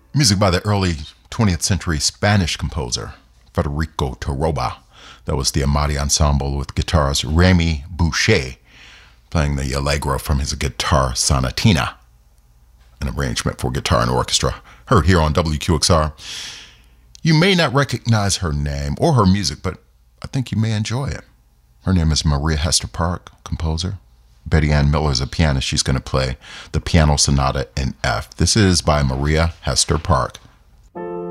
Music by the early 20th century Spanish composer Federico Toroba. That was the Amati Ensemble with guitarist Remy Boucher playing the Allegro from his guitar sonatina, an arrangement for guitar and orchestra, heard here on WQXR. You may not recognize her name or her music, but I think you may enjoy it. Her name is Maria Hester Park, composer. Betty Ann Miller is a pianist. She's going to play the Piano Sonata in F. This is by Maria Hester Park.